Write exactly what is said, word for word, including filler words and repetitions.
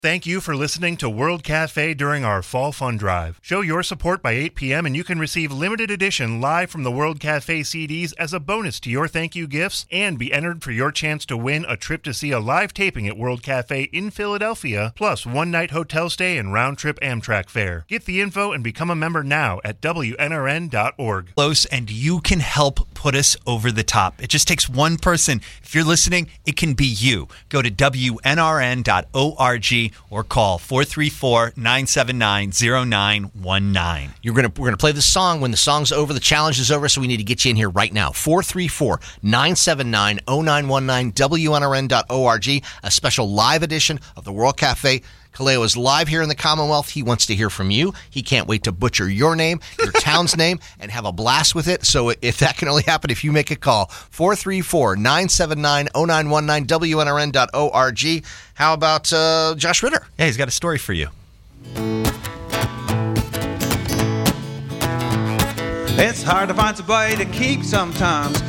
Thank you for listening to World Cafe during our Fall Fun Drive. Show your support by eight p.m. and you can receive limited edition live from the World Cafe C Ds as a bonus to your thank you gifts and be entered for your chance to win a trip to see a live taping at World Cafe in Philadelphia, plus one-night hotel stay and round-trip Amtrak fare. Get the info and become a member now at W N R N dot org. Close, and you can help put us over the top. It just takes one person. If you're listening, it can be you. Go to W N R N dot org or call four three four, nine seven nine, zero nine one nine. You're gonna we're gonna play the song when the song's over, the challenge is over, so we need to get you in here right now. four three four, nine seven nine, zero nine one nine, W N R N dot org, a special live edition of the World Cafe. Kaleo is live here in the Commonwealth. He wants to hear from you. He can't wait to butcher your name, your town's name, and have a blast with it. So if that can only happen if you make a call, four three four, nine seven nine, zero nine one nine, W N R N dot org. How about uh, Josh Ritter? Yeah, he's got a story for you. It's hard to find somebody to keep sometimes.